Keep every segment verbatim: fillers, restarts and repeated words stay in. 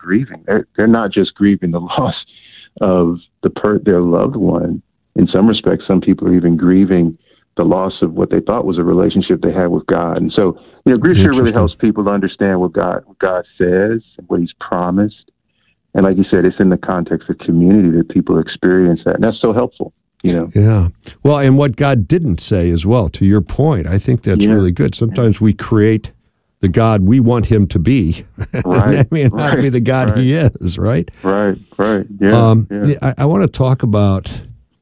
grieving. They're, they're not just grieving the loss of the per- their loved one. In some respects, some people are even grieving the loss of what they thought was a relationship they had with God. And so, you know, grief share really helps people to understand what God, what God says, what he's promised. And like you said, it's in the context of community that people experience that. And that's so helpful, you know? Yeah. Well, and what God didn't say as well, to your point, I think that's yeah. really good. Sometimes we create the God we want him to be. Right. That may not right, be the God right. he is, right? Right, right. Yeah. Um, yeah. I, I want to talk about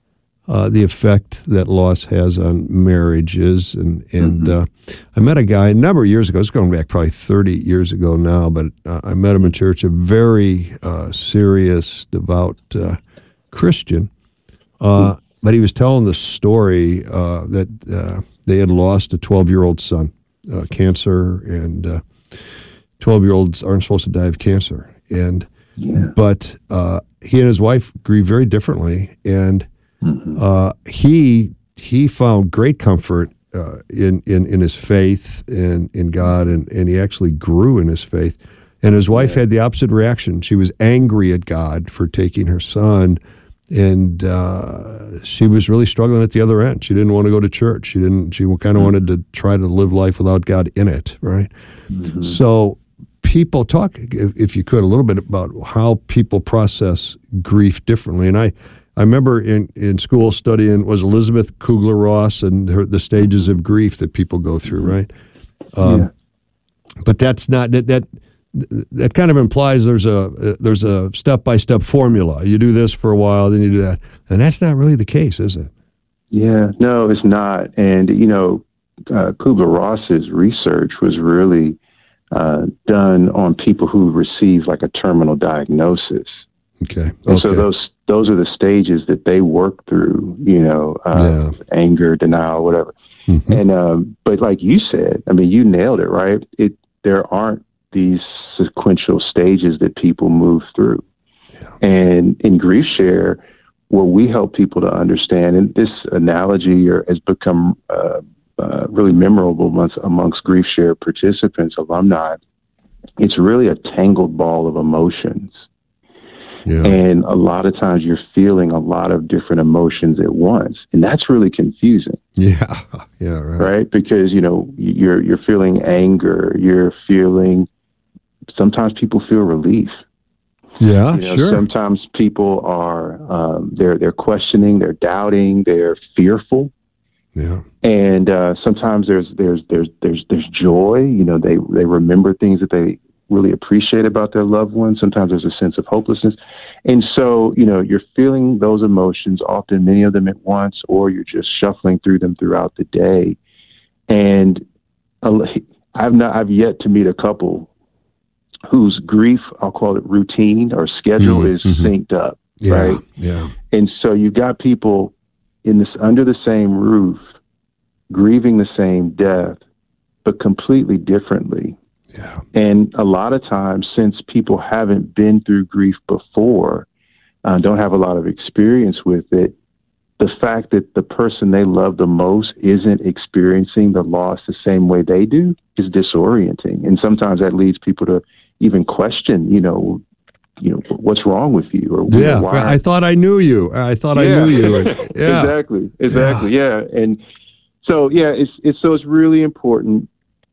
uh, the effect that loss has on marriages. And, and mm-hmm. uh, I met a guy a number of years ago, it's going back probably thirty years ago now, but uh, I met him in church, a very uh, serious, devout uh, Christian. Uh, mm-hmm. But he was telling the story uh, that uh, they had lost a twelve-year-old son. Uh, cancer, and uh, twelve-year-olds aren't supposed to die of cancer. And yeah. But uh, he and his wife grieve very differently, and mm-hmm. uh, he he found great comfort uh, in, in in his faith in in God, and, and he actually grew in his faith. And his wife yeah. had the opposite reaction. She was angry at God for taking her son. And uh, she was really struggling at the other end. She didn't want to go to church. She didn't. She kind of mm-hmm. wanted to try to live life without God in it, right? Mm-hmm. So, people talk, if, if you could, a little bit about how people process grief differently. And I, I remember in, in school studying was Elizabeth Kubler-Ross and her, the stages of grief that people go through, right? Um, yeah. But that's not that that. That kind of implies there's a there's a step-by-step formula. You do this for a while, then you do that. And that's not really the case, is it? Yeah, no, it's not. And, you know, uh, Kubler-Ross's research was really uh, done on people who receive like a terminal diagnosis. Okay. And okay. so those those are the stages that they work through, you know, uh, yeah. anger, denial, whatever. Mm-hmm. And um, but like you said, I mean, you nailed it, right? It there aren't these sequential stages that people move through. Yeah. And in Grief Share, what we help people to understand, and this analogy has become uh, uh, really memorable amongst, amongst Grief Share participants, alumni, it's really a tangled ball of emotions. Yeah. And a lot of times you're feeling a lot of different emotions at once. And that's really confusing. Yeah. Yeah. Right. Right? Because, you know, you're, you're feeling anger, you're feeling, sometimes people feel relief. Yeah, you know, sure. Sometimes people are, um, they're, they're questioning, they're doubting, they're fearful. Yeah. And, uh, sometimes there's, there's, there's, there's, there's joy, you know, they, they remember things that they really appreciate about their loved ones. Sometimes there's a sense of hopelessness. And so, you know, you're feeling those emotions, often many of them at once, or you're just shuffling through them throughout the day. And I've not, I've yet to meet a couple whose grief, I'll call it routine or schedule, mm-hmm. is synced up, yeah, right? Yeah. And so you've got people in this under the same roof, grieving the same death, but completely differently. Yeah. And a lot of times, since people haven't been through grief before, uh, don't have a lot of experience with it, the fact that the person they love the most isn't experiencing the loss the same way they do is disorienting. And sometimes that leads people to even question, you know, you know, what's wrong with you? Or yeah, you know, why I thought I knew you. I thought yeah. I knew you. And, yeah. exactly, exactly, yeah. yeah. And so, yeah, it's it's so it's really important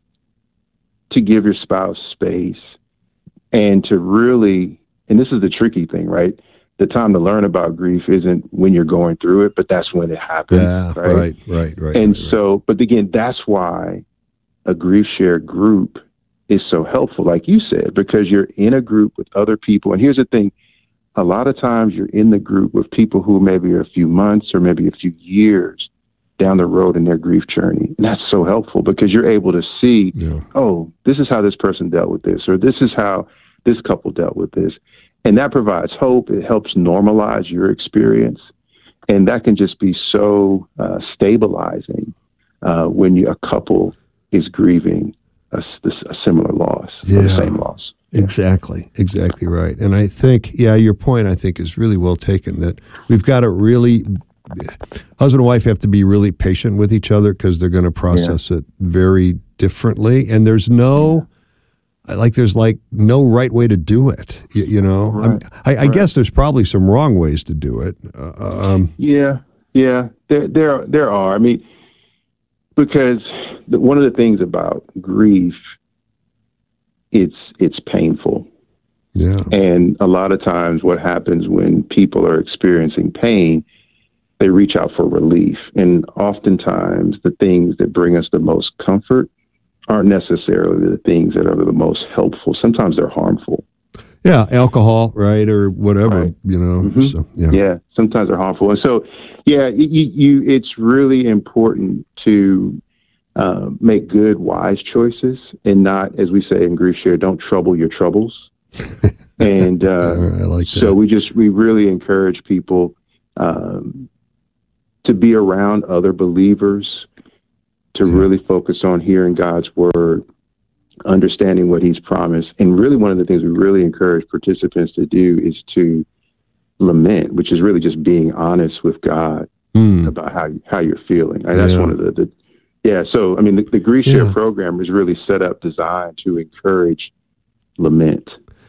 to give your spouse space and to really, and this is the tricky thing, right? The time to learn about grief isn't when you're going through it, but that's when it happens. Yeah, right, right, right, right. And right, so, but again, that's why a Grief Share group is so helpful, like you said, because you're in a group with other people. And here's the thing, a lot of times you're in the group with people who maybe are a few months or maybe a few years down the road in their grief journey. And that's so helpful because you're able to see, yeah. oh, this is how this person dealt with this, or this is how this couple dealt with this. And that provides hope. It helps normalize your experience. And that can just be so uh, stabilizing uh, when you, a couple is grieving a, a similar loss, yeah. or the same loss. Exactly, exactly right. And I think, yeah, your point, I think, is really well taken, that we've got to really, husband and wife have to be really patient with each other because they're going to process yeah. it very differently. And there's no... like there's like no right way to do it. You, you know, right. I, I right. guess there's probably some wrong ways to do it. Uh, um, yeah, yeah, there, there, there are. I mean, because the, one of the things about grief, it's it's painful. Yeah. And a lot of times what happens when people are experiencing pain, they reach out for relief. And oftentimes the things that bring us the most comfort aren't necessarily the things that are the most helpful. Sometimes they're harmful. Yeah, alcohol, right, or whatever, right. you know. Mm-hmm. So, yeah. yeah, sometimes they're harmful. And so, yeah, you, you it's really important to uh, make good, wise choices and not, as we say in Grief Share, don't trouble your troubles. And uh, I like that. So we just, we really encourage people um, to be around other believers, to yeah. really focus on hearing God's word, understanding what he's promised. And really one of the things we really encourage participants to do is to lament, which is really just being honest with God mm. about how, how you're feeling. And that's yeah. one of the, the, yeah. So, I mean, the, the Grief Share yeah. program is really set up, designed to encourage lament.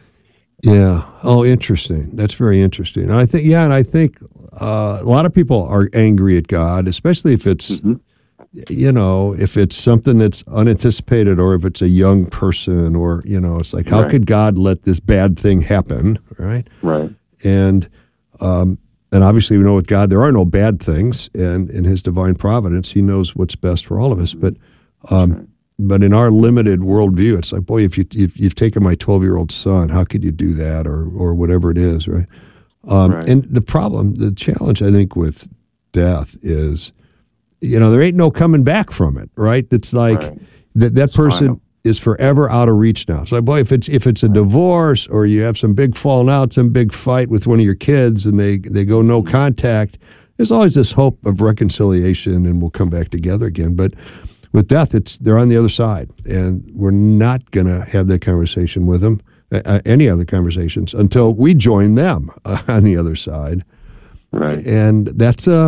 Yeah. Oh, interesting. That's very interesting. I think, yeah. And I think uh, a lot of people are angry at God, especially if it's, mm-hmm. you know, if it's something that's unanticipated or if it's a young person or, you know, it's like, how right. could God let this bad thing happen? Right. Right. And, um, and obviously we know with God, there are no bad things, and in his divine providence, he knows what's best for all of us. But, um, right. but in our limited worldview, it's like, boy, if you, if you've taken my twelve year old son, how could you do that? Or, or whatever it is. Right. Um, right. And the problem, the challenge, I think, with death is, you know, there ain't no coming back from it, right? It's like right. that that it's person final. is forever out of reach now. So, boy, if it's if it's a divorce or you have some big falling out, some big fight with one of your kids, and they they go no contact, there's always this hope of reconciliation, and we'll come back together again. But with death, it's they're on the other side, and we're not going to have that conversation with them, uh, any other conversations, until we join them uh, on the other side. Right. And that's a. Uh,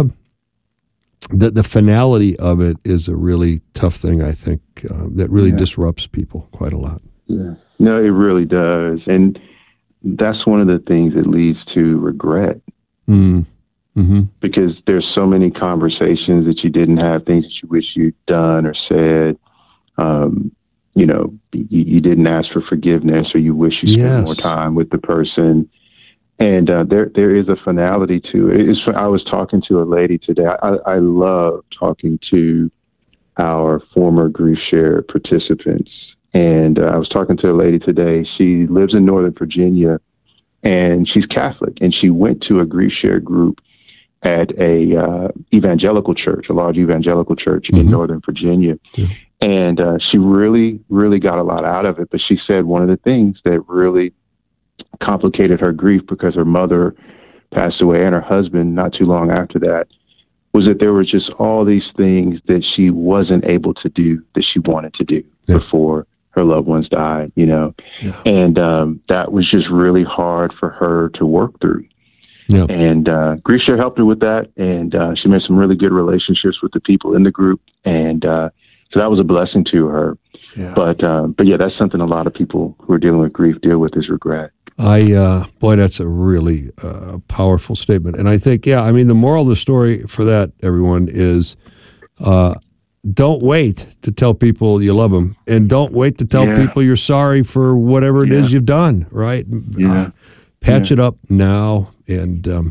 The the finality of it is a really tough thing, I think, uh, that really yeah. disrupts people quite a lot. Yeah. No, it really does. And that's one of the things that leads to regret. Mm. Mm-hmm. Because there's so many conversations that you didn't have, things that you wish you'd done or said. Um, you know, you, you didn't ask for forgiveness, or you wish you spent yes. more time with the person. And uh, there, there is a finality to it. It's, I was talking to a lady today. I, I love talking to our former Grief Share participants. And uh, I was talking to a lady today. She lives in Northern Virginia, and she's Catholic. And she went to a Grief Share group at a uh, evangelical church, a large evangelical church mm-hmm. in Northern Virginia. Yeah. And uh, she really, really got a lot out of it. But she said one of the things that really complicated her grief, because her mother passed away and her husband not too long after that, was that there were just all these things that she wasn't able to do that she wanted to do yeah. before her loved ones died, you know. Yeah. And um, that was just really hard for her to work through. Yeah. And uh, Grief Share helped her with that, and uh, she made some really good relationships with the people in the group, and uh, so that was a blessing to her. Yeah. But uh, but yeah, that's something a lot of people who are dealing with grief deal with, is regret. I, uh, boy, that's a really uh, powerful statement. And I think, yeah, I mean, the moral of the story for that, everyone, is uh, don't wait to tell people you love them, and don't wait to tell yeah. people you're sorry for whatever it yeah. is you've done, right? Yeah. Uh, patch yeah. it up now, and um,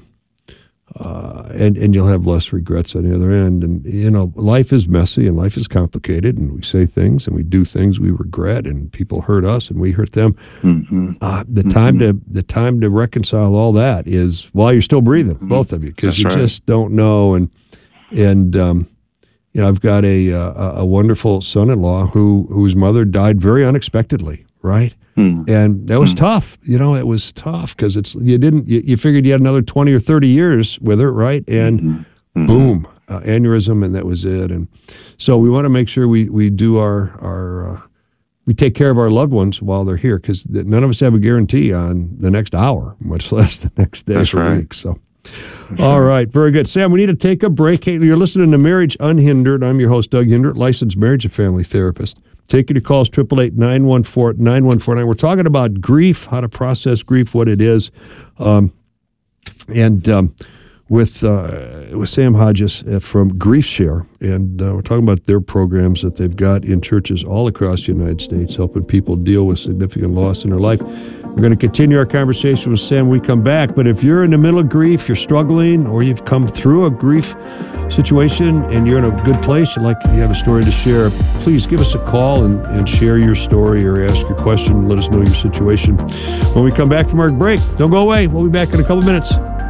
uh, and and you'll have less regrets on the other end. And, you know, life is messy and life is complicated, and we say things and we do things we regret, and people hurt us and we hurt them. Mm-hmm. Uh, the mm-hmm. time to the time to reconcile all that is while you're still breathing, mm-hmm. both of you, because you right. just don't know. And and um, you know, I've got a, a a wonderful son-in-law who whose mother died very unexpectedly, right? Mm. And that was mm. tough. You know, it was tough because it's you didn't you, you figured you had another twenty or thirty years with her, right? And mm-hmm. boom, uh, aneurysm, and that was it. And so we want to make sure we we do our our uh, we take care of our loved ones while they're here, because none of us have a guarantee on the next hour, much less the next day That's or right. week. So, all right, very good, Sam. We need to take a break. Hey, you're listening to Marriage Unhindered. I'm your host, Doug Hindert, licensed marriage and family therapist. Take your calls, eight eight eight, nine one four, nine one four nine. We're talking about grief, how to process grief, what it is. Um, and um, with uh, with Sam Hodges from Grief Share, and uh, we're talking about their programs that they've got in churches all across the United States, helping people deal with significant loss in their life. We're going to continue our conversation with Sam when we come back, but if you're in the middle of grief, you're struggling, or you've come through a grief situation and you're in a good place, you'd like you have a story to share, please give us a call and, and share your story or ask your question. Let us know your situation. When we come back from our break, don't go away. We'll be back in a couple minutes.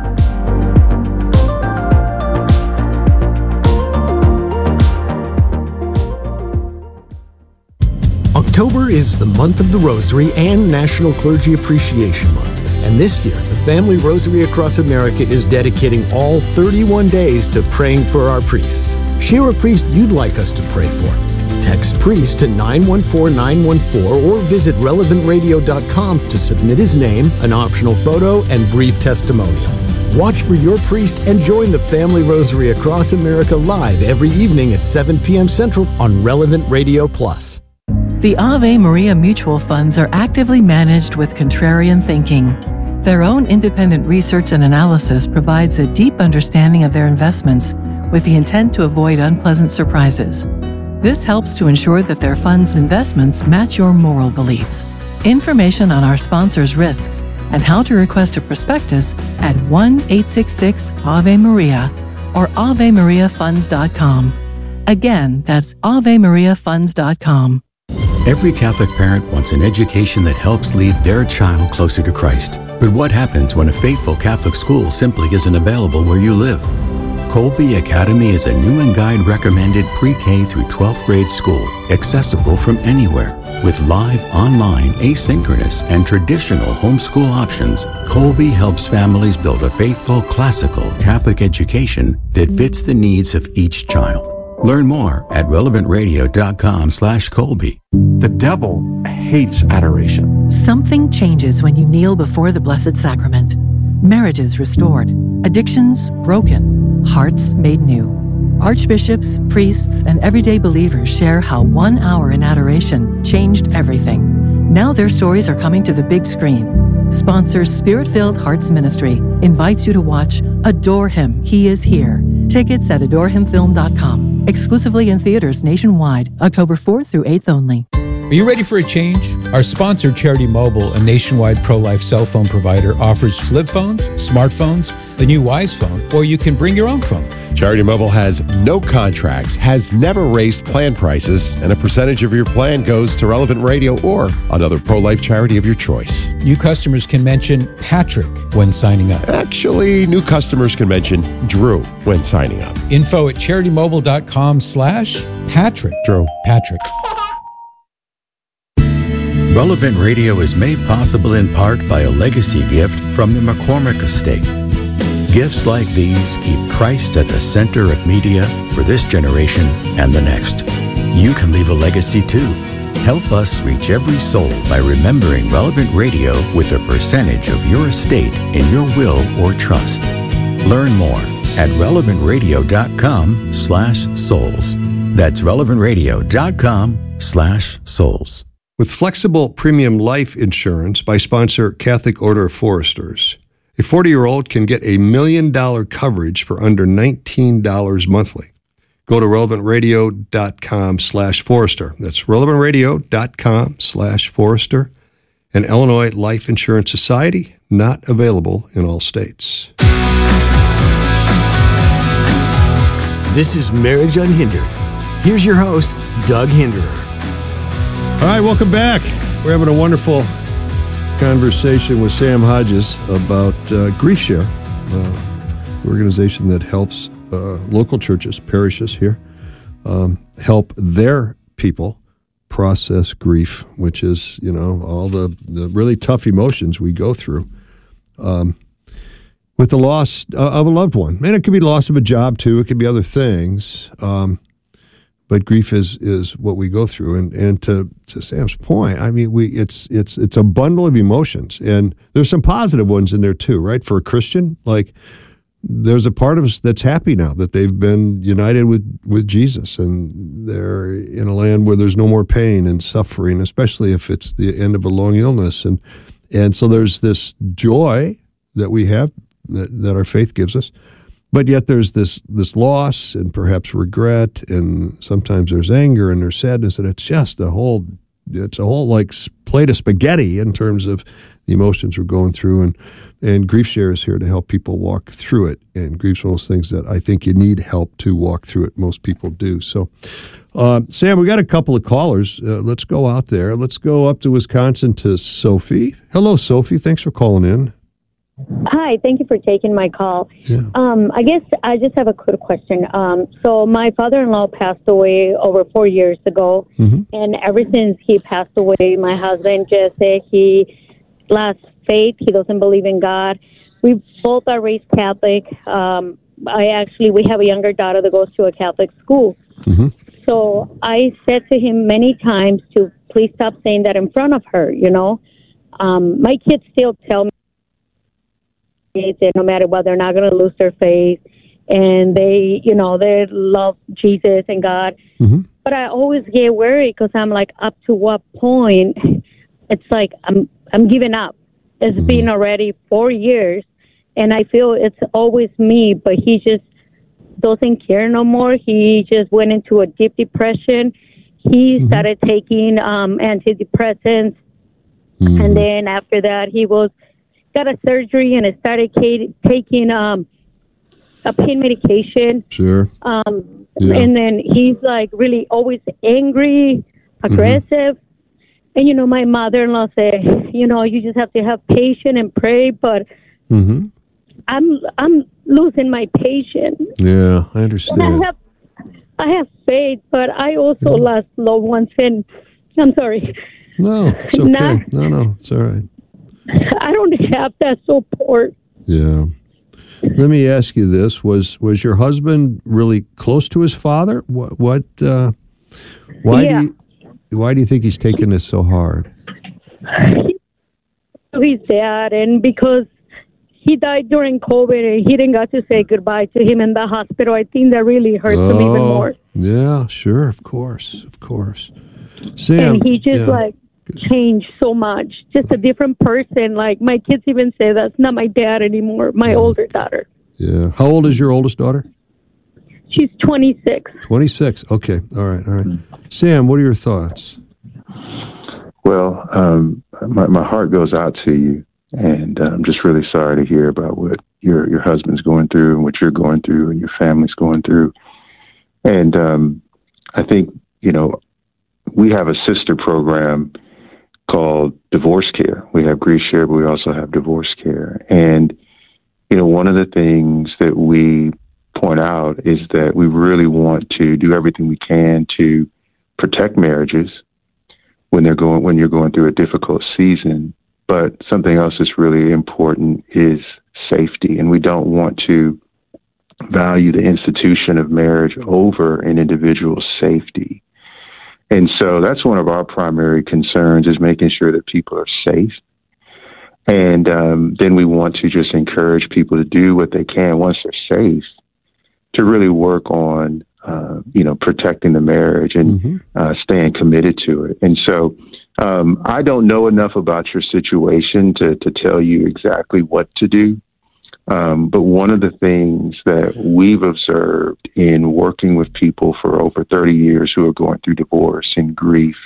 October is the month of the Rosary and National Clergy Appreciation Month. And this year, the Family Rosary Across America is dedicating all thirty-one days to praying for our priests. Share a priest you'd like us to pray for. Text priest to nine one four nine one four or visit relevant radio dot com to submit his name, an optional photo, and brief testimonial. Watch for your priest and join the Family Rosary Across America live every evening at seven p.m. Central on Relevant Radio Plus. The Ave Maria mutual funds are actively managed with contrarian thinking. Their own independent research and analysis provides a deep understanding of their investments with the intent to avoid unpleasant surprises. This helps to ensure that their funds' investments match your moral beliefs. Information on our sponsors' risks and how to request a prospectus at one eight six six Ave Maria or ave maria funds dot com. Again, that's ave maria funds dot com. Every Catholic parent wants an education that helps lead their child closer to Christ. But what happens when a faithful Catholic school simply isn't available where you live? Colby Academy is a Newman Guide recommended pre-K through twelfth grade school, accessible from anywhere. With live, online, asynchronous, and traditional homeschool options, Colby helps families build a faithful, classical Catholic education that fits the needs of each child. Learn more at relevant radio dot com slash Colby. The devil hates adoration. Something changes when you kneel before the Blessed Sacrament. Marriages restored, addictions broken, hearts made new. Archbishops, priests, and everyday believers share how one hour in adoration changed everything. Now their stories are coming to the big screen. Sponsors Spirit-Filled Hearts Ministry invites you to watch Adore Him, He Is Here. Tickets at adore him film dot com. Exclusively in theaters nationwide, October fourth through eighth only. Are you ready for a change? Our sponsor, Charity Mobile, a nationwide pro-life cell phone provider, offers flip phones, smartphones, the new Wise phone, or you can bring your own phone. Charity Mobile has no contracts, has never raised plan prices, and a percentage of your plan goes to Relevant Radio or another pro-life charity of your choice. New customers can mention Patrick when signing up. Actually, new customers can mention Drew when signing up. Info at charity mobile dot com slash Patrick. Drew. Patrick. Relevant Radio is made possible in part by a legacy gift from the McCormick Estate. Gifts like these keep Christ at the center of media for this generation and the next. You can leave a legacy too. Help us reach every soul by remembering Relevant Radio with a percentage of your estate in your will or trust. Learn more at relevant radio dot com slash souls. That's relevant radio dot com slash souls. With flexible premium life insurance by sponsor Catholic Order of Foresters, a forty-year-old can get a million dollar coverage for under nineteen dollars monthly. Go to relevant radio dot com slash Forester. That's relevant radio dot com slash Forester. An Illinois Life Insurance Society, not available in all states. This is Marriage Unhindered. Here's your host, Doug Hinderer. All right, welcome back. We're having a wonderful conversation with Sam Hodges about uh, Grief Share, uh, the organization that helps uh, local churches, parishes here, um, help their people process grief, which is, you know, all the, the really tough emotions we go through um, with the loss of a loved one. And it could be loss of a job, too. It could be other things. Um, But grief is is what we go through, and and to, to Sam's point, I mean, we it's it's it's a bundle of emotions, and there's some positive ones in there too, right? For a Christian, like there's a part of us that's happy now that they've been united with, with Jesus, and they're in a land where there's no more pain and suffering, especially if it's the end of a long illness. And and so there's this joy that we have that, that our faith gives us, but yet there's this this loss and perhaps regret, and sometimes there's anger and there's sadness, and it's just a whole it's a whole like plate of spaghetti in terms of the emotions we're going through. And And Grief Share is here to help people walk through it. And grief's one of those things that I think you need help to walk through it. Most people do. So, uh, Sam, we got a couple of callers. Uh, let's go out there. Let's go up to Wisconsin to Sophie. Hello, Sophie. Thanks for calling in. Hi. Thank you for taking my call. Yeah. Um, I guess I just have a quick question. Um, so my father-in-law passed away over four years ago. Mm-hmm. And ever since he passed away, my husband just said he lost faith. He doesn't believe in God. We both are raised Catholic. Um, I actually, we have a younger daughter that goes to a Catholic school. Mm-hmm. So I said to him many times to please stop saying that in front of her, you know. Um, my kids still tell me that no matter what, they're not going to lose their faith. And they, you know, they love Jesus and God. Mm-hmm. But I always get worried because I'm like, up to what point? It's like I'm I'm giving up. It's Mm-hmm. been already four years, and I feel it's always me, but he just doesn't care no more. He just went into a deep depression. He Mm-hmm. started taking um, antidepressants, Mm-hmm. and then after that, he was got a surgery and started ca- taking um, a pain medication. Sure. Um, Yeah. And then he's like really always angry, aggressive. Mm-hmm. And, you know, my mother-in-law said, you know, you just have to have patience and pray. But Mm-hmm. I'm I'm losing my patience. Yeah, I understand. And I have I have faith, but I also Yeah. lost loved ones. And I'm sorry. No, it's okay. Not- no, no, it's all right. I don't have that support. Yeah. Let me ask you this: Was was your husband really close to his father? What? What? Uh, why Yeah. do you, Why do you think he's taking this so hard? He's sad, and because he died during COVID, and he didn't get to say goodbye to him in the hospital. I think that really hurts him even Oh, more. Yeah, sure, of course, of course. Sam, And he just yeah. like changed so much, just a different person. Like my kids even say that's not my dad anymore, my Yeah. older daughter. Yeah. How old is your oldest daughter? She's twenty-six. twenty-six. Okay. All right. All right. Sam, what are your thoughts? Well, um, my, my heart goes out to you, and I'm just really sorry to hear about what your your husband's going through and what you're going through and your family's going through. And um, I think, you know, we have a sister program called Divorce Care. We have Grief Share, but we also have Divorce Care. And, you know, one of the things that we point out is that we really want to do everything we can to protect marriages when they're going when you're going through a difficult season. But something else that's really important is safety, and we don't want to value the institution of marriage over an individual's safety. And so that's one of our primary concerns, is making sure that people are safe. And um, then we want to just encourage people to do what they can once they're safe, to really work on, uh, you know, protecting the marriage and Mm-hmm. uh, staying committed to it. And so um, I don't know enough about your situation to, to tell you exactly what to do. Um, but one of the things that we've observed in working with people for over thirty years who are going through divorce and grief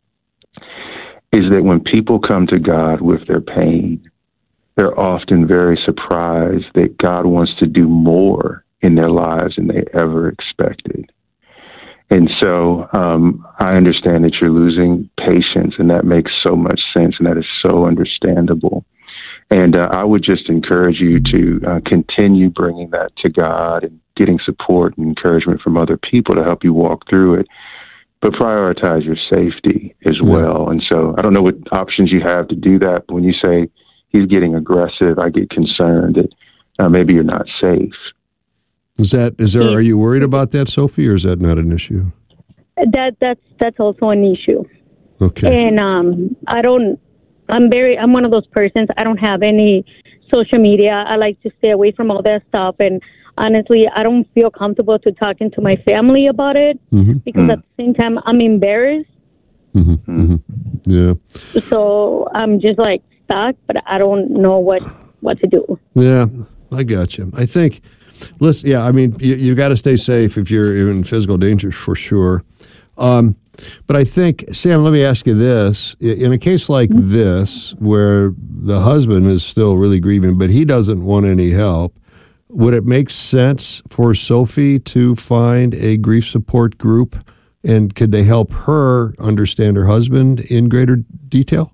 is that when people come to God with their pain, they're often very surprised that God wants to do more in their lives than they ever expected. And so um, I understand that you're losing patience, and that makes so much sense, and that is so understandable. And uh, I would just encourage you to uh, continue bringing that to God and getting support and encouragement from other people to help you walk through it, but prioritize your safety as Yeah. well. And so I don't know what options you have to do that, but when you say he's getting aggressive, I get concerned that uh, maybe you're not safe. Is that is there? Are you worried about that, Sophie, or is that not an issue? That that's that's also an issue. Okay. And um, I don't. I'm very. I'm one of those persons. I don't have any social media. I like to stay away from all that stuff. And honestly, I don't feel comfortable to talking to my family about it mm-hmm. because mm-hmm. at the same time, I'm embarrassed. Mm-hmm. Mm-hmm. Yeah. So I'm just like stuck, but I don't know what, what to do. Yeah, I got you. I think, listen, yeah, I mean, you, you got to stay safe if you're in physical danger for sure. Um, but I think, Sam, let me ask you this. In a case like mm-hmm. this, where the husband is still really grieving, but he doesn't want any help, would it make sense for Sophie to find a grief support group? And could they help her understand her husband in greater detail?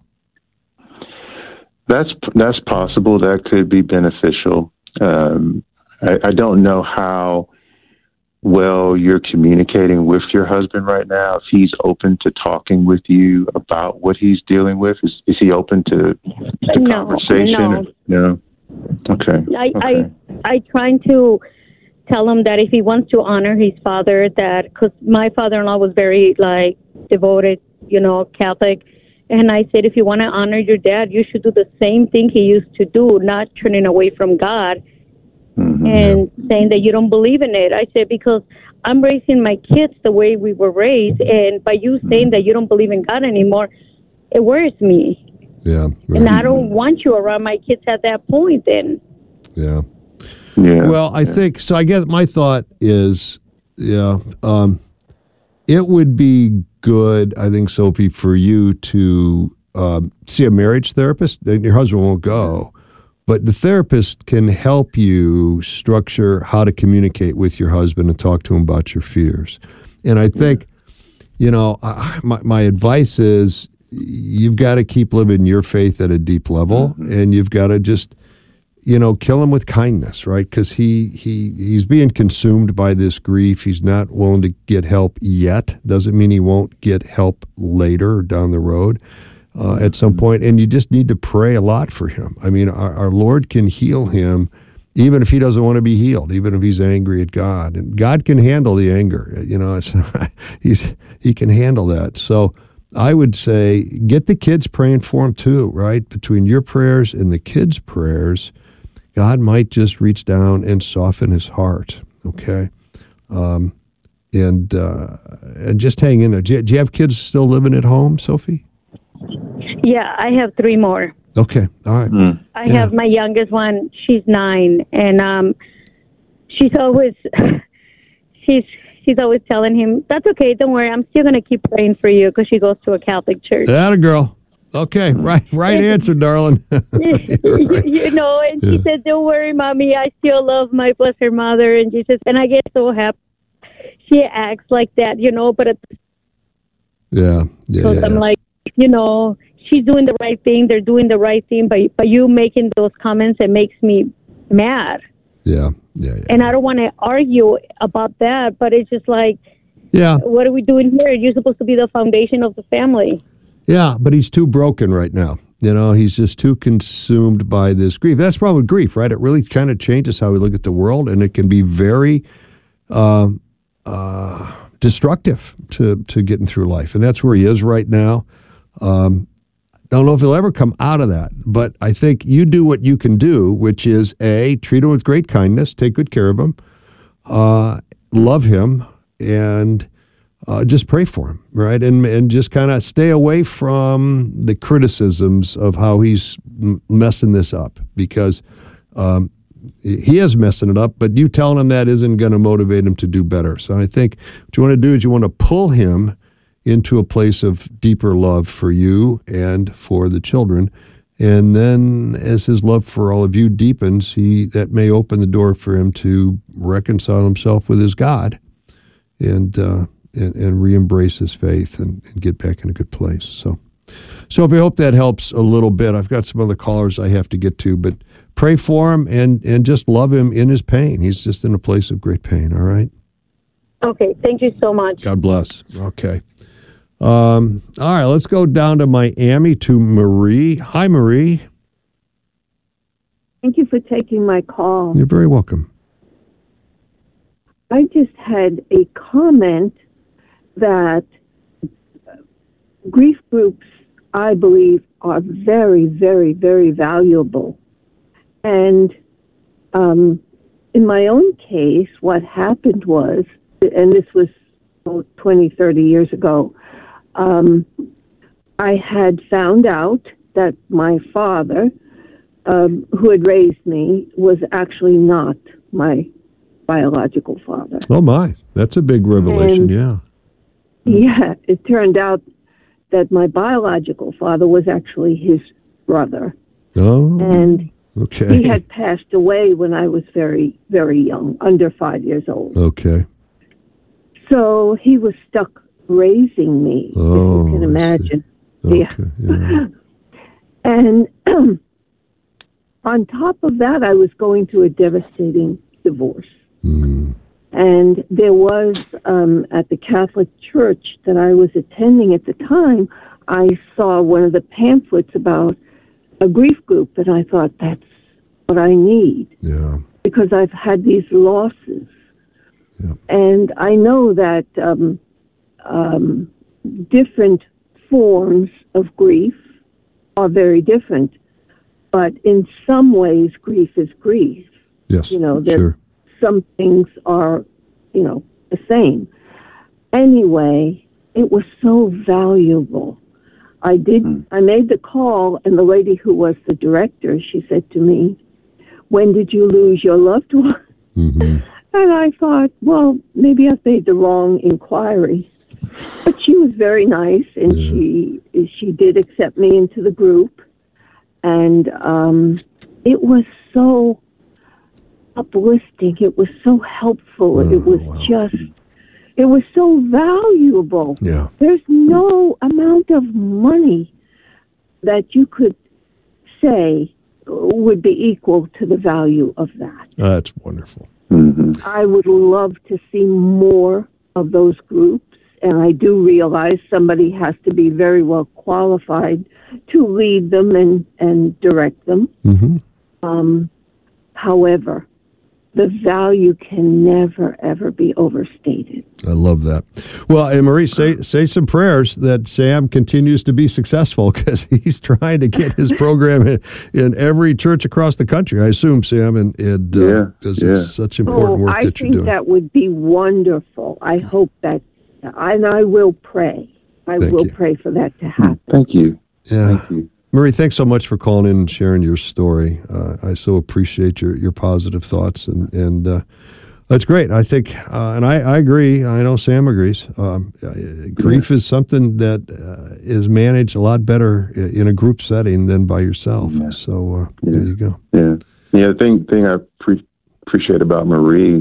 That's that's possible. That could be beneficial. Um, I, I don't know how well you're communicating with your husband right now. If he's open to talking with you about what he's dealing with, is, is he open to the no, conversation? No. Or, no. Okay. I, okay. I I trying to tell him that if he wants to honor his father, that because my father-in-law was very like devoted, you know, Catholic. And I said, if you want to honor your dad, you should do the same thing he used to do, not turning away from God mm-hmm, and yeah. saying that you don't believe in it. I said, because I'm raising my kids the way we were raised, and by you saying that you don't believe in God anymore, it worries me. Yeah. Right. And I don't want you around my kids at that point then. Yeah. Yeah. Well, I yeah. think, so I guess my thought is, yeah, um, it would be good, I think, Sophie, for you to um, see a marriage therapist. Your husband won't go, but the therapist can help you structure how to communicate with your husband and talk to him about your fears. And I think, you know, I, my, my advice is you've got to keep living your faith at a deep level, mm-hmm. and you've got to just, you know, kill him with kindness, right? Because he, he he's being consumed by this grief. He's not willing to get help yet. Doesn't mean he won't get help later down the road uh, at some point. And you just need to pray a lot for him. I mean, our, our Lord can heal him even if he doesn't want to be healed, even if he's angry at God. And God can handle the anger. You know, it's, he's he can handle that. So I would say get the kids praying for him too, right? Between your prayers and the kids' prayers, God might just reach down and soften his heart, okay? Um, and uh, and just hang in there. Do you, do you have kids still living at home, Sophie? Yeah, I have three more. Okay, all right. Mm. I yeah. have my youngest one. She's nine, and um, she's always she's she's always telling him, "That's okay. Don't worry. I'm still gonna keep praying for you," because she goes to a Catholic church. That a girl. Okay, right, right answer, darling. right. You know, and she yeah. said, "Don't worry, mommy. I still love my blessed mother." And she says, and I get so happy. She acts like that, you know. But it's, yeah, yeah, so yeah. I'm like, you know, she's doing the right thing. They're doing the right thing. But but you making those comments, it makes me mad. Yeah, yeah, yeah. And I don't want to argue about that. But it's just like, yeah, what are we doing here? You're supposed to be the foundation of the family. Yeah, but he's too broken right now. You know, he's just too consumed by this grief. That's the problem with grief, right? It really kind of changes how we look at the world, and it can be very uh, uh, destructive to, to getting through life. And that's where he is right now. Um, don't know if he'll ever come out of that, but I think you do what you can do, which is, A, treat him with great kindness, take good care of him, uh, love him, and Uh, just pray for him, right? And and just kind of stay away from the criticisms of how he's m- messing this up, because um, he is messing it up, but you telling him that isn't going to motivate him to do better. So I think what you want to do is you want to pull him into a place of deeper love for you and for the children. And then as his love for all of you deepens, he that may open the door for him to reconcile himself with his God and uh And, and re-embrace his faith and, and get back in a good place. So, so I hope that helps a little bit. I've got some other callers I have to get to, but pray for him and, and just love him in his pain. He's just in a place of great pain, all right? Okay, thank you so much. God bless. Okay. Um, all right, let's go down to Miami to Marie. Hi, Marie. Thank you for taking my call. You're very welcome. I just had a comment that grief groups, I believe, are very, very, very valuable. And um, in my own case, what happened was, and this was oh, twenty, thirty years ago, um, I had found out that my father, um, who had raised me, was actually not my biological father. Oh, my. That's a big revelation, and, yeah. Yeah, it turned out that my biological father was actually his brother. Oh, and okay. He had passed away when I was very, very young, under five years old. Okay. So he was stuck raising me, oh, if you can imagine. Okay, yeah. yeah. And on top of that, I was going through a devastating divorce. Mm. And there was, um, at the Catholic Church that I was attending at the time, I saw one of the pamphlets about a grief group, and I thought, that's what I need. Yeah. Because I've had these losses. Yeah. And I know that um, um, different forms of grief are very different, but in some ways, grief is grief. Yes, you know, there, sure. Some things are, you know, the same. Anyway, it was so valuable. I did, mm. I made the call, and the lady who was the director, she said to me, when did you lose your loved one? Mm-hmm. And I thought, well, maybe I've made the wrong inquiry. But she was very nice, and yeah. she she did accept me into the group. And um, it was so uplifting. It was so helpful. Oh, it was wow. just, it was so valuable. Yeah. There's no amount of money that you could say would be equal to the value of that. Uh, that's wonderful. Mm-hmm. I would love to see more of those groups, and I do realize somebody has to be very well qualified to lead them and, and direct them. Mm-hmm. Um, however, the value can never, ever be overstated. I love that. Well, and Marie, say say some prayers that Sam continues to be successful, because he's trying to get his program in, in every church across the country, I assume, Sam, and it uh, yeah, is yeah. such important oh, work I that you're doing. I think that would be wonderful. I hope that, and I will pray. I Thank will you. pray for that to happen. Thank you. Yeah. Thank you. Marie, thanks so much for calling in and sharing your story. Uh, I so appreciate your, your positive thoughts, and and uh, that's great. I think, uh, and I, I agree. I know Sam agrees. Um, uh, grief is something that uh, is managed a lot better in a group setting than by yourself. Yeah. So uh, yeah. there you go. Yeah, yeah. The thing thing I pre- appreciate about Marie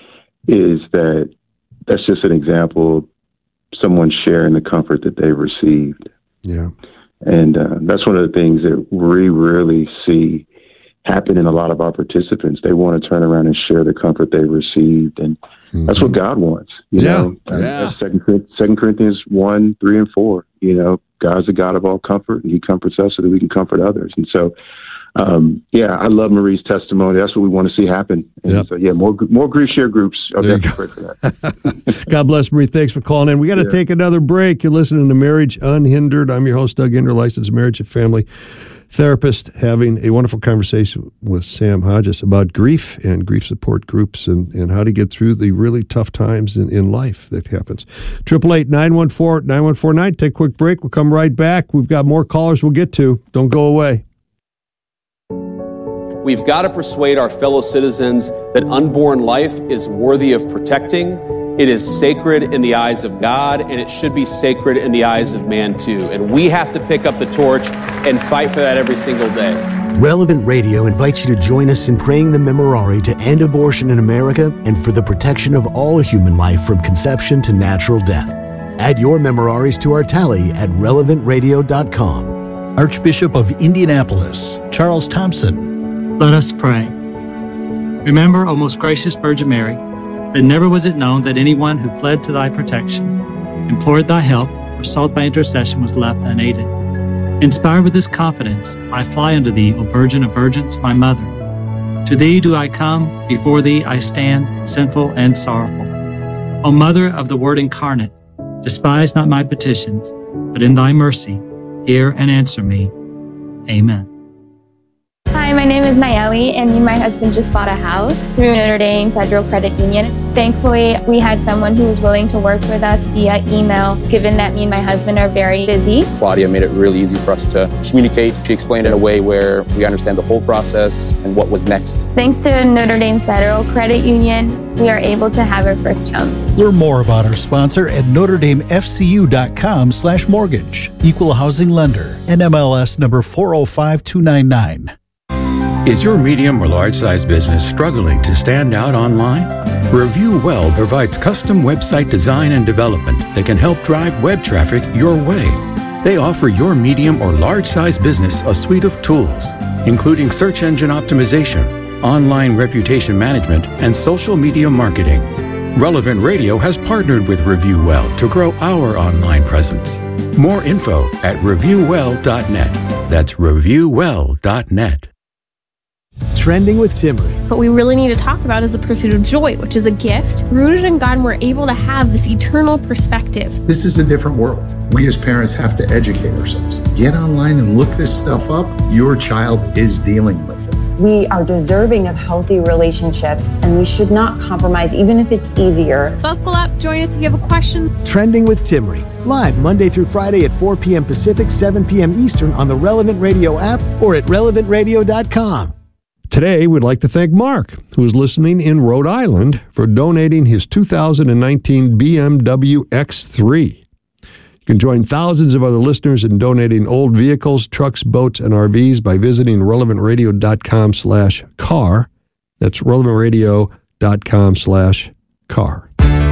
is that that's just an example of someone sharing the comfort that they've received. Yeah. And uh, that's one of the things that we really see happen in a lot of our participants. They want to turn around and share the comfort they received, and mm-hmm. that's what God wants. You yeah. know, yeah. Second Corinthians one, three, and four. You know, God's the God of all comfort, and He comforts us so that we can comfort others. And so, um, yeah, I love Marie's testimony. That's what we want to see happen. And yep. so, yeah, more more grief share groups. I'll there definitely pray for that. God bless, Marie. Thanks for calling in. We got to yeah. take another break. You're listening to Marriage Unhindered. I'm your host, Doug Ender, licensed marriage and family therapist, having a wonderful conversation with Sam Hodges about grief and grief support groups, and, and how to get through the really tough times in, in life that happens. eight eight eight, nine one four, nine one four nine. Take a quick break. We'll come right back. We've got more callers we'll get to. Don't go away. We've got to persuade our fellow citizens that unborn life is worthy of protecting. It is sacred in the eyes of God, and it should be sacred in the eyes of man too. And we have to pick up the torch and fight for that every single day. Relevant Radio invites you to join us in praying the Memorare to end abortion in America and for the protection of all human life from conception to natural death. Add your Memoraries to our tally at relevant radio dot com. Archbishop of Indianapolis, Charles Thompson. Let us pray. Remember, O most gracious Virgin Mary, that never was it known that anyone who fled to thy protection, implored thy help, or sought thy intercession was left unaided. Inspired with this confidence, I fly unto thee, O Virgin of Virgins, my mother. To thee do I come, before thee I stand, sinful and sorrowful. O Mother of the Word incarnate, despise not my petitions, but in thy mercy, hear and answer me. Amen. Hi, Hi, my name is Nayeli, and me and my husband just bought a house through Notre Dame Federal Credit Union. Thankfully, we had someone who was willing to work with us via email, given that me and my husband are very busy. Claudia made it really easy for us to communicate. She explained it in a way where we understand the whole process and what was next. Thanks to Notre Dame Federal Credit Union, we are able to have our first home. Learn more about our sponsor at notre dame f c u dot com slash mortgage. Equal housing lender. N M L S number four oh five two nine nine. Is your medium or large size business struggling to stand out online? Review Well provides custom website design and development that can help drive web traffic your way. They offer your medium or large size business a suite of tools, including search engine optimization, online reputation management, and social media marketing. Relevant Radio has partnered with Review Well to grow our online presence. More info at review well dot net. That's review well dot net. Trending with Timmery. What we really need to talk about is the pursuit of joy, which is a gift. Rooted in God, we're able to have this eternal perspective. This is a different world. We as parents have to educate ourselves. Get online and look this stuff up. Your child is dealing with it. We are deserving of healthy relationships, and we should not compromise, even if it's easier. Buckle up, join us if you have a question. Trending with Timmery. Live Monday through Friday at four p.m. Pacific, seven p.m. Eastern on the Relevant Radio app or at relevant radio dot com. Today, we'd like to thank Mark, who is listening in Rhode Island, for donating his two thousand nineteen B M W X three. You can join thousands of other listeners in donating old vehicles, trucks, boats, and R Vs by visiting relevant radio dot com slash car. That's relevant radio dot com slash car.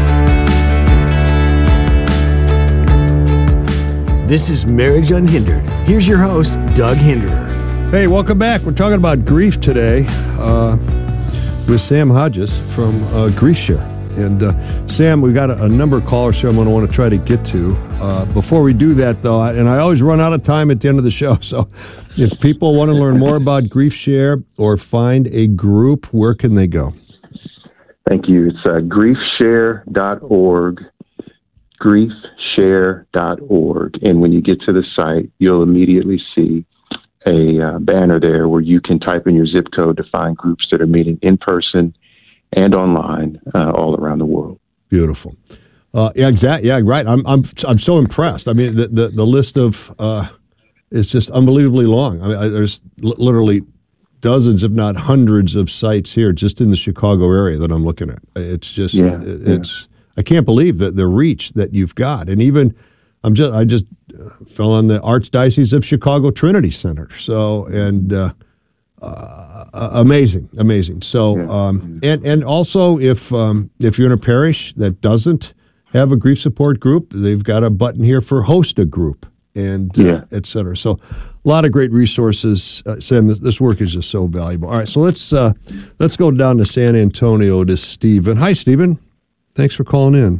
This is Marriage Unhindered. Here's your host, Doug Hinderer. Hey, welcome back. We're talking about grief today uh, with Sam Hodges from uh, GriefShare. And uh, Sam, we've got a, a number of callers here I'm going to want to try to get to. Uh, before we do that, though, and I always run out of time at the end of the show, so if people want to learn more about GriefShare or find a group, where can they go? Thank you. It's uh, grief share dot org, grief share dot org. And when you get to the site, you'll immediately see a uh, banner there where you can type in your zip code to find groups that are meeting in person and online uh, all around the world. Beautiful. Uh, yeah, exactly. Yeah, right. I'm I'm I'm so impressed. I mean, the the, the list of uh, is just unbelievably long. I mean, I, there's l- literally dozens, if not hundreds, of sites here just in the Chicago area that I'm looking at. It's just yeah, it, it's yeah. I can't believe that the reach that you've got, and even. I'm just I just uh, fell on the Archdiocese of Chicago Trinity Center. So and uh, uh, amazing, amazing. So um, and and also if um, if you're in a parish that doesn't have a grief support group, they've got a button here for host a group and uh, yeah. et cetera. So a lot of great resources. Uh, Sam, this, this work is just so valuable. All right, so let's uh, let's go down to San Antonio to Stephen. Hi, Stephen. Thanks for calling in.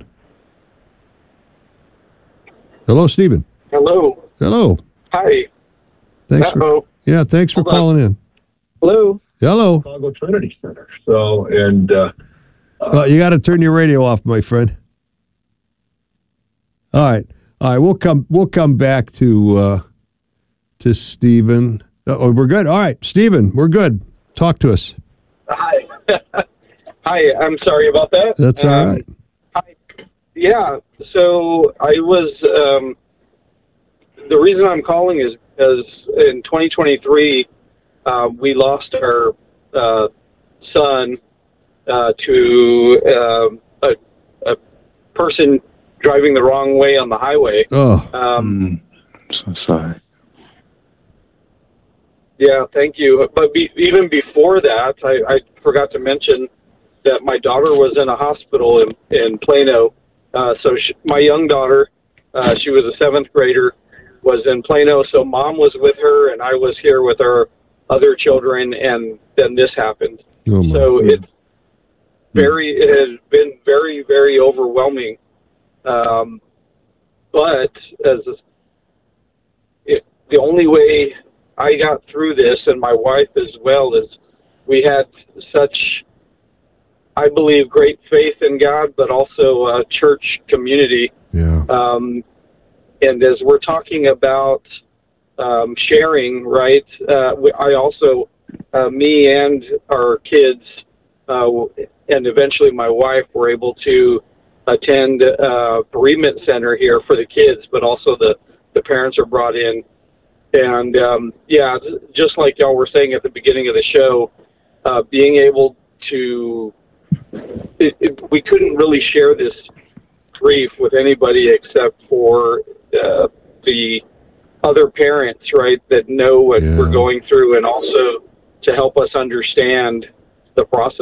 Hello, Stephen. Hello. Hello. Hi. Thanks Uh-oh. for yeah. Thanks for Hold calling on. in. Hello. Hello. Chicago Trinity Center. So and uh, uh, well, you got to turn your radio off, my friend. All right, all right. We'll come. We'll come back to uh, to Stephen. Oh, we're good. All right, Stephen. We're good. Talk to us. hi. Hi. I'm sorry about that. That's all um, right. Yeah, so I was, um, the reason I'm calling is because in twenty twenty-three, uh, we lost our uh, son uh, to uh, a, a person driving the wrong way on the highway. Oh, um, mm, so sorry. Yeah, thank you. But be, even before that, I, I forgot to mention that my daughter was in a hospital in, in Plano. Uh, so she, my young daughter, uh, she was a seventh grader, was in Plano. So mom was with her, and I was here with our other children, and then this happened. Oh my so God. it's very, it has been very, very overwhelming. Um, but as it, the only way I got through this, and my wife as well, is we had such, I believe, great faith in God, but also a church community. Yeah. Um, and as we're talking about um, sharing, right, uh, we, I also uh, me and our kids, uh, and eventually my wife, were able to attend a bereavement center here for the kids, but also the, the parents are brought in. And, um, yeah, just like y'all were saying at the beginning of the show, uh, being able to, it, it, we couldn't really share this grief with anybody except for uh, the other parents, right, that know what yeah. we're going through, and also to help us understand the process.